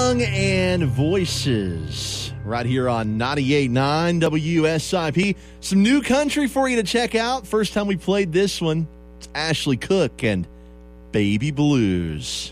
Young and Voices right here on 98.9 WSIP. Some new country for you to check out. First time we played this one, it's Ashley Cook and Baby Blues.